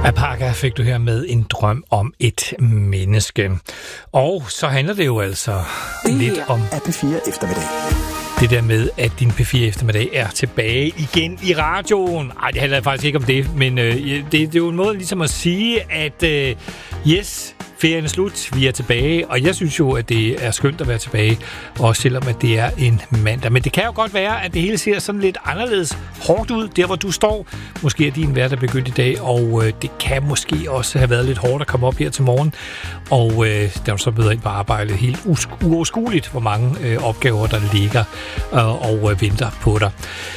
Apaka fik du her med En drøm om et menneske. Og så handler det jo altså lidt om P4 Eftermiddag. Det der med, at din P4 Eftermiddag er tilbage igen i radioen. Ej, det handler faktisk ikke om det, men det er jo en måde ligesom at sige, at yes, ferien er slut, vi er tilbage, og jeg synes jo, at det er skønt at være tilbage, også selvom at det er en mandag. Men det kan jo godt være, at det hele ser sådan lidt anderledes hårdt ud, der hvor du står. Måske er din hverdag begyndt i dag, og det kan måske også have været lidt hårdt at komme op her til morgen. Og der er så bedre ind på arbejdet helt uoverskueligt, hvor mange opgaver der ligger og venter på dig.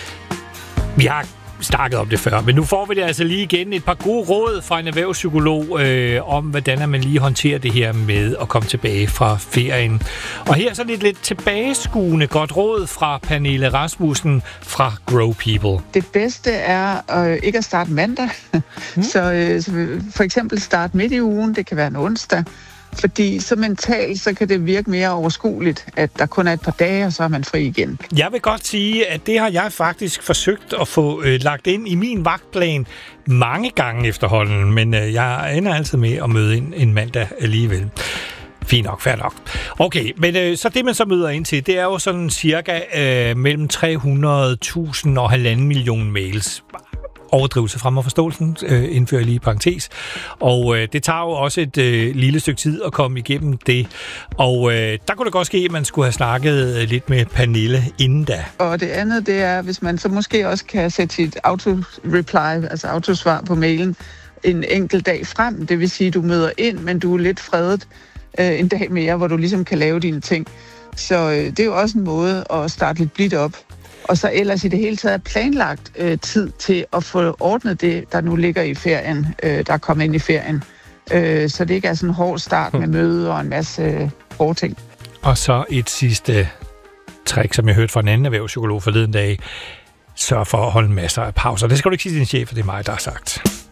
Vi har snakket om det før, men nu får vi det altså lige igen. Et par gode råd fra en erhvervspsykolog om, hvordan man lige håndterer det her med at komme tilbage fra ferien. Og her er så lidt tilbageskuende godt råd fra Pernille Rasmussen fra Grow People. Det bedste er ikke at starte mandag. Så for eksempel starte midt i ugen, det kan være en onsdag. Fordi så mentalt, så kan det virke mere overskueligt, at der kun er et par dage, og så er man fri igen. Jeg vil godt sige, at det har jeg faktisk forsøgt at få lagt ind i min vagtplan mange gange efterhånden, men jeg ender altid med at møde en mandag alligevel. Fint nok, fair nok. Okay, men så det, man så møder ind til, det er jo sådan cirka mellem 300.000 og 1,5 million mails. Overdrivelse frem og forståelsen, indfører lige parentes. Og det tager jo også et lille stykke tid at komme igennem det. Og der kunne det godt ske, at man skulle have snakket lidt med Pernille inden da. Og det andet, det er, hvis man så måske også kan sætte sit auto-reply, altså autosvar på mailen, en enkelt dag frem. Det vil sige, at du møder ind, men du er lidt fredet en dag mere, hvor du ligesom kan lave dine ting. Så det er jo også en måde at starte lidt blidt op. Og så ellers i det hele taget planlagt tid til at få ordnet det, der nu ligger i ferien, der er kommet ind i ferien. Så det ikke er sådan en hård start med møde og en masse hårde ting. Og så et sidste trick, som jeg hørte fra en anden erhvervspsykolog forleden dag. Sørg for at holde masser af pauser. Det skal du ikke sige til din chef, for det er mig, der har sagt.